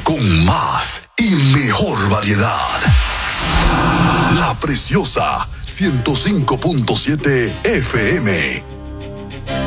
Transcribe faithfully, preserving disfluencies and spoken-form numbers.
con más y mejor variedad. La Preciosa ciento cinco punto siete F M.